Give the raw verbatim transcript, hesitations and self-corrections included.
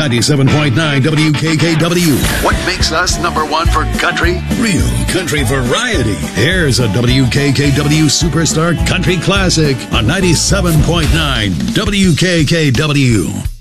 ninety-seven point nine W K K W. What makes us number one for country? Real country variety. Here's a W K K W Superstar Country Classic on ninety-seven point nine W K K W.